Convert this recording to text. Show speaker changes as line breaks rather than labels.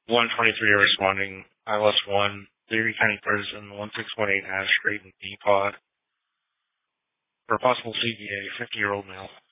123 are responding. ILS 1, Leary County Prison, 1618 Ash Street in Depot. For a possible CVA, 50-year-old male.